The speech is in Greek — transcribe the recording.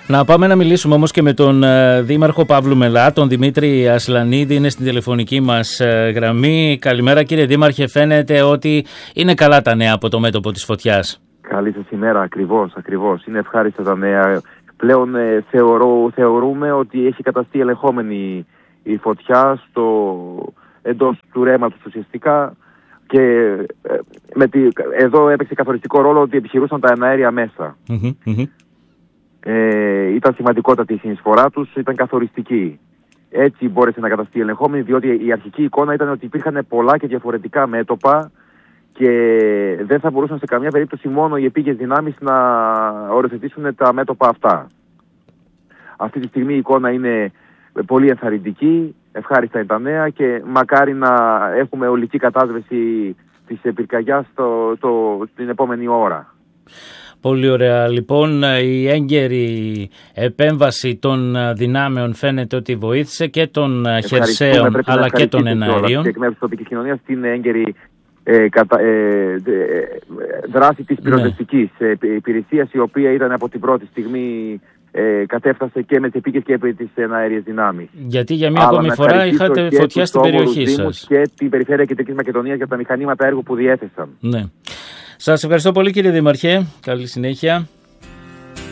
Να πάμε να μιλήσουμε όμως και με τον Δήμαρχο Παύλου Μελά, τον Δημήτρη Ασλανίδη, είναι στην τηλεφωνική μας γραμμή. Καλημέρα κύριε Δήμαρχε, φαίνεται ότι είναι καλά τα νέα από το μέτωπο της φωτιάς. Καλή σας ημέρα, ακριβώς. Είναι ευχάριστα τα νέα. Πλέον θεωρούμε ότι έχει καταστεί ελεγχόμενη η φωτιά εντός του ρέματος ουσιαστικά και εδώ έπαιξε καθοριστικό ρόλο ότι επιχειρούσαν τα εναέρια μέσα. Ήταν σημαντικότατη η συνεισφορά τους, ήταν καθοριστική. Έτσι μπόρεσε να καταστεί ελεγχόμενη, διότι η αρχική εικόνα ήταν ότι υπήρχαν πολλά και διαφορετικά μέτωπα και δεν θα μπορούσαν σε καμία περίπτωση μόνο οι επίγειες δυνάμεις να οριοθετήσουν τα μέτωπα αυτά. Αυτή τη στιγμή η εικόνα είναι πολύ ενθαρρυντική, ευχάριστα είναι τα νέα και μακάρι να έχουμε ολική κατάσβεση της πυρκαγιάς την επόμενη ώρα. Πολύ ωραία. Λοιπόν, η έγκαιρη επέμβαση των δυνάμεων φαίνεται ότι βοήθησε και των χερσαίων αλλά και των εναερίων. Και εκ μέρους της τοπικής κοινωνίας την έγκαιρη δράση της πυροσβεστικής υπηρεσίας, η οποία ήταν από την πρώτη στιγμή κατέφτασε και με τις επίκες και με τις εναέριες δυνάμεις. Γιατί για μία ακόμη φορά είχατε φωτιά στην περιοχή σας. Και την περιφέρεια Κεντρικής Μακεδονίας για τα μηχανήματα έργου που διέθεσαν. Ναι. Σας ευχαριστώ πολύ κύριε Δήμαρχε. Καλή συνέχεια.